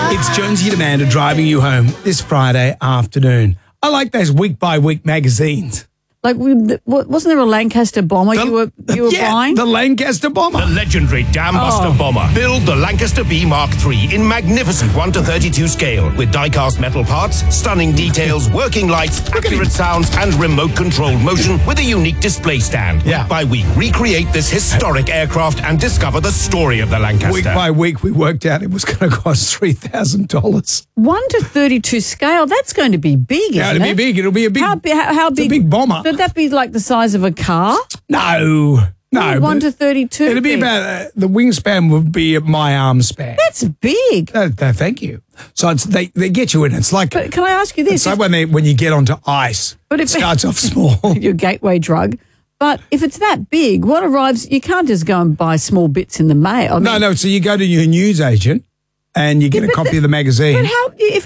It's Jonesy and Amanda driving you home this Friday afternoon. I like those week-by-week magazines. Like, wasn't there a Lancaster bomber you were buying? The Lancaster bomber. The legendary Dambuster bomber. Build the Lancaster B Mark III in magnificent 1:32 scale with die-cast metal parts, stunning details, working lights, accurate sounds, and remote-controlled motion with a unique display stand. Yeah. Week by week, recreate this historic aircraft and discover the story of the Lancaster. Week by week, we worked out it was going to cost $3,000. 1:32 scale. That's going to be big, isn't It'll be big. It'll be a big. How it's big? a big bomber. Would that be like the size of a car? No. 1:32. It'll be about the wingspan would be my arm span. That's big. Thank you. So they get you in. It's like. But can I ask you this? It's like when you get onto ice. But it starts off small. Your gateway drug. But if it's that big, what arrives? You can't just go and buy small bits in the mail. No. So you go to your newsagent and you get a copy of the magazine. But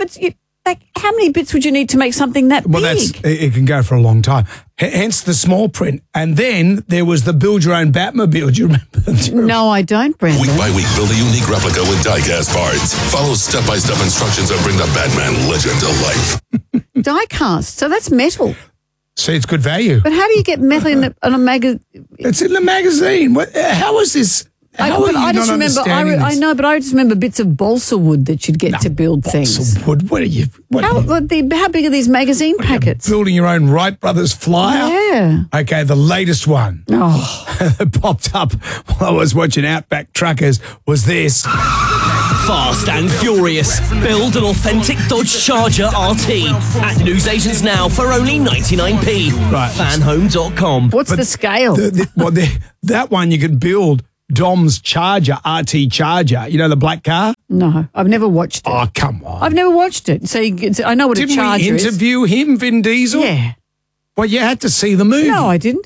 how many bits would you need to make something that big? Well, it can go for a long time. Hence the small print. And then there was the build your own Batmobile. Do you remember? No, I don't, Brandon. Week by week, build a unique replica with die-cast parts. Follow step-by-step instructions and bring the Batman legend to life. Die-cast. So that's metal. See, it's good value. But how do you get metal in a magazine? It's in the magazine. How is this? I just remember. I know, but I just remember bits of balsa wood that you'd get to build things. Balsa wood? What are you? How big are these magazine packets? Building your own Wright Brothers flyer? Yeah. Okay, the latest one that popped up while I was watching Outback Truckers was this. Fast and furious. Build an authentic Dodge Charger RT at newsagents now for only 99p. Right. Fanhome.com. What's the scale? That one you could build. Dom's Charger, RT Charger. You know the black car? No, I've never watched it. Oh, come on. I've never watched it. So I know what a Charger is. Didn't we interview him, Vin Diesel? Yeah. Well, you had to see the movie. No, I didn't.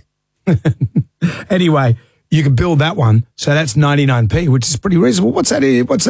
Anyway, you can build that one. So that's 99p, which is pretty reasonable. What's that?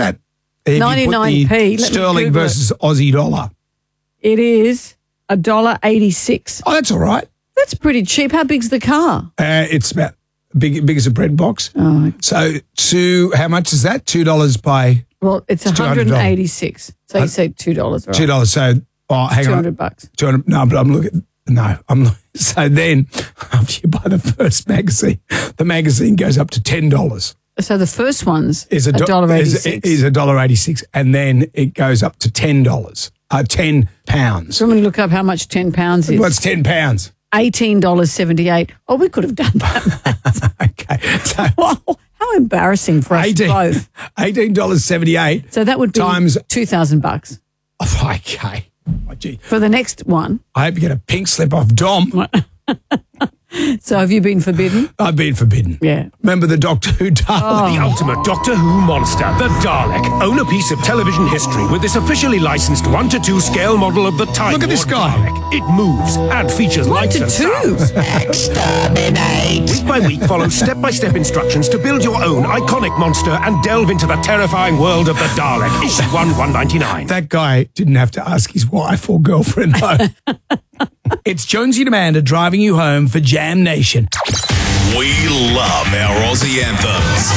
99p. Sterling versus Aussie dollar. It is $1.86. Oh, that's all right. That's pretty cheap. How big's the car? It's about big as a bread box. Oh. So how much is that? $2 by... Well, it's $186. So you say $2, right? $2. So, hang on. $200. 200. No, but I'm looking... No, I'm looking. So then, after you buy the first magazine, the magazine goes up to $10. So the first one's is $1.86. Is $1.86, and then it goes up to $10. £10. So I'm going to look up how much £10 is. What's £10? $18.78. Oh, we could have done that. Okay. So, wow, how embarrassing for us both. $18.78. So that would be times $2,000. Oh, okay. Oh, gee. For the next one. I hope you get a pink slip off Dom. So have you been forbidden? I've been forbidden. Yeah. Remember the Doctor Who Dalek? The ultimate Doctor Who monster, the Dalek. Own a piece of television history with this officially licensed 1:2 scale model of the Time Look at this Lord guy. Dalek. It moves and features lights and 1:2. sounds. Exterminate! Week by week, follow step-by-step instructions to build your own iconic monster and delve into the terrifying world of the Dalek. Issue 1/199. That guy didn't have to ask his wife or girlfriend, though. It's Jonesy and Amanda driving you home for Jam Nation. We love our Aussie anthems.